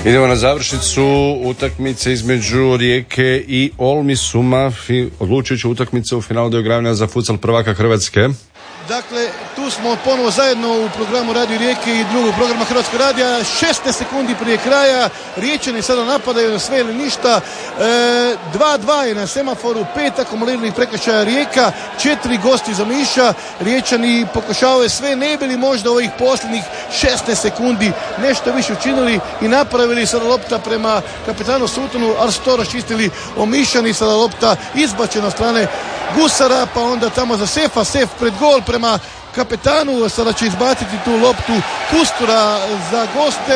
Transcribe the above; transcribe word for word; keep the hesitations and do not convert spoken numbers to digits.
Idemo na završnicu utakmice između Rijeke i Olmisuma, odlučujuća utakmica u finalu dogravanja za futsal prvaka Hrvatske. Dakle, tu smo ponovo zajedno u programu Radio Rijeke i drugog programa Hrvatskog radija. šesnaest sekundi prije kraja, Riječani sada napadaju na sve ili ništa. dva dva je na semaforu, pet akumuliranih prekršaja Rijeka, četiri gosti za Miša. Riječani pokušavaju sve, ne bili možda ovih posljednjih šesnaest sekundi nešto više učinili i napravili. Sada lopta prema kapetanu Sultanu, ali su to raščistili Omišani. Sada lopta izbačena od strane Gusara, pa onda tamo za Sefa, Sef pred gol prema kapetanu, sada će izbaciti tu loptu Kustura za goste.